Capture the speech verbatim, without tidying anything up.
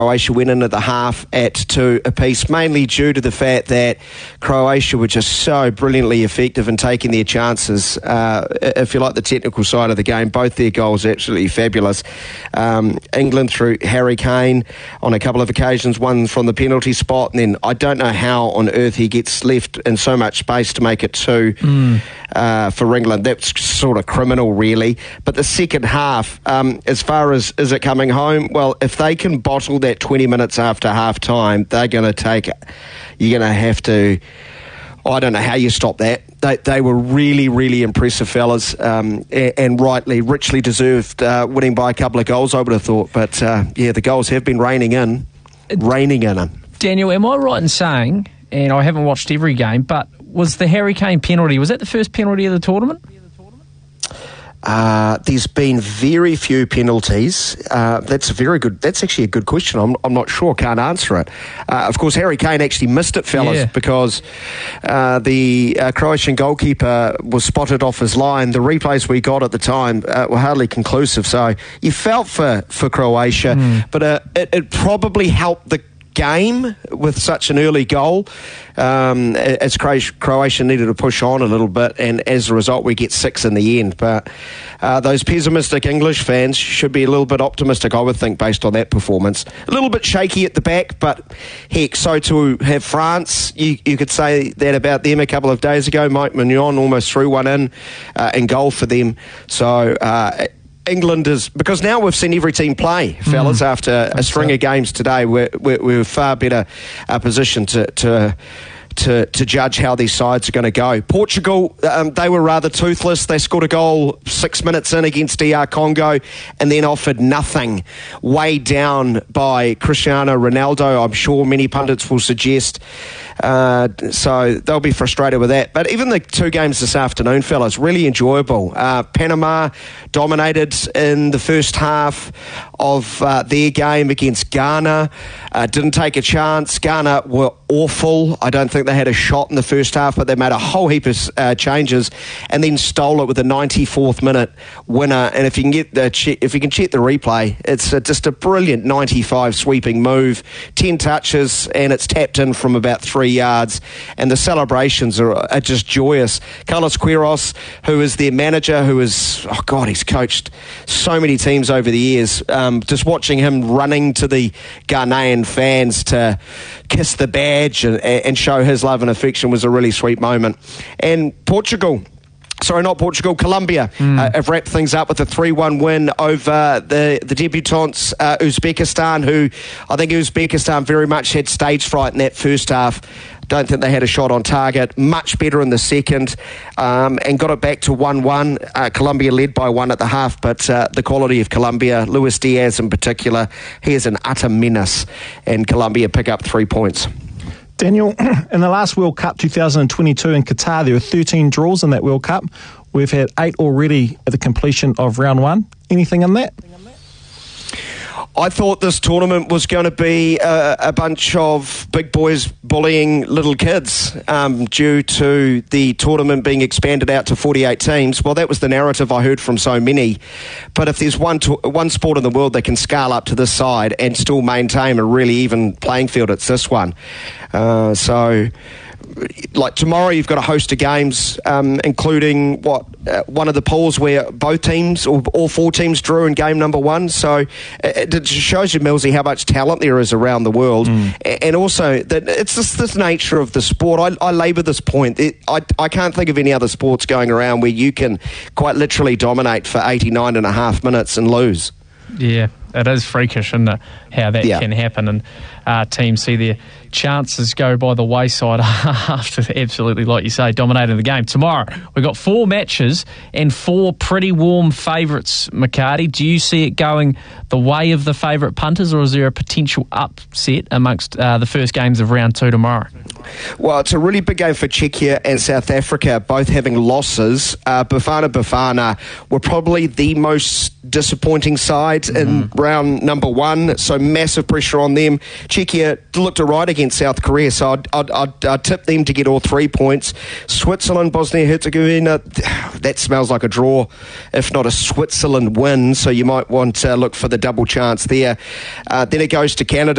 Croatia went into the half at two apiece, mainly due to the fact that Croatia were just so brilliantly effective in taking their chances. Uh, if you like the technical side of the game, both their goals absolutely fabulous. Um, England through Harry Kane on a couple of occasions, one from the penalty spot, and then I don't know how on earth he gets left in so much space to make it two mm. uh, for England. That's sort of criminal, really. But the second half, um, as far as is it coming home, well, if they can bottle that twenty minutes after half time, they're going to take it. You're going to have to, I don't know how you stop that. They they were really, really impressive fellas, um, and, and rightly, richly deserved uh, winning by a couple of goals, I would have thought. But uh, yeah, the goals have been raining in, raining in them. Daniel, am I right in saying, and I haven't watched every game, but was the Harry Kane penalty, was that the first penalty of the tournament? Uh, there's been very few penalties. Uh, that's a very good. That's actually a good question. I'm, I'm not sure. Can't answer it. Uh, of course, Harry Kane actually missed it, fellas, yeah. because uh, the uh, Croatian goalkeeper was spotted off his line. The replays we got at the time uh, were hardly conclusive. So you felt for for Croatia, mm. but uh, it, it probably helped the game with such an early goal, um, as Croatia needed to push on a little bit, and as a result we get six in the end. But uh, those pessimistic English fans should be a little bit optimistic, I would think, based on that performance. A little bit shaky at the back, but heck, so to have France, you, you could say that about them a couple of days ago. Mike Mignon almost threw one in uh, in goal for them. So uh, England is, because now we've seen every team play, fellas, mm, after a string so. of games today. We're, we're, we're far better uh, positioned to, to to to judge how these sides are going to go. Portugal, um, they were rather toothless. They scored a goal six minutes in against D R Congo and then offered nothing. Weighed down by Cristiano Ronaldo, I'm sure many pundits will suggest. Uh, so they'll be frustrated with that. But even the two games this afternoon, fellas, really enjoyable. Uh, Panama dominated in the first half of uh, their game against Ghana. Uh, didn't take a chance. Ghana were awful. I don't think they had a shot in the first half, but they made a whole heap of uh, changes and then stole it with a ninety-fourth minute winner. And if you can get the che- if you can check the replay, it's uh, just a brilliant ninety-five sweeping move, ten touches, and it's tapped in from about three yards. And the celebrations are, are just joyous. Carlos Queiroz, who is their manager, who is, oh God, he's coached so many teams over the years. Um, just watching him running to the Ghanaian fans to kiss the badge and, and show his love and affection was a really sweet moment. And Portugal, sorry, not Portugal, Colombia mm. uh, have wrapped things up with a three one win over the, the debutants, uh, Uzbekistan, who I think Uzbekistan very much had stage fright in that first half. Don't think they had a shot on target. Much better in the second, um, and got it back to one one. Uh, Colombia led by one at the half, but uh, the quality of Colombia, Luis Diaz in particular, he is an utter menace, and Colombia pick up three points. Daniel, in the last World Cup two thousand twenty-two in Qatar, there were thirteen draws in that World Cup. We've had eight already at the completion of round one. Anything in that? I thought this tournament was going to be a, a bunch of big boys bullying little kids um, due to the tournament being expanded out to forty-eight teams. Well, that was the narrative I heard from so many. But if there's one to, one sport in the world that can scale up to this side and still maintain a really even playing field, it's this one. Uh, so... Like tomorrow, you've got a host of games, um, including what uh, one of the pools where both teams or all four teams drew in game number one. So it, it shows you, Millsy, how much talent there is around the world, mm. and also that it's just this nature of the sport. I, I labour this point. It, I I can't think of any other sports going around where you can quite literally dominate for eighty-nine and a half minutes and lose. Yeah, it is freakish, isn't it, how that yeah. can happen, and uh, teams see their chances go by the wayside after absolutely, like you say, dominating the game. Tomorrow, we've got four matches and four pretty warm favourites, McCarty. Do you see it going the way of the favourite punters, or is there a potential upset amongst uh, the first games of round two tomorrow? Well, it's a really big game for Czechia and South Africa, both having losses. Uh, Bafana Bafana were probably the most disappointing side mm-hmm. in round number one, so massive pressure on them. Czechia looked all right against South Korea, so I'd, I'd, I'd, I'd tip them to get all three points. Switzerland, Bosnia-Herzegovina, that smells like a draw, if not a Switzerland win, so you might want to look for the double chance there. Uh, then it goes to Canada.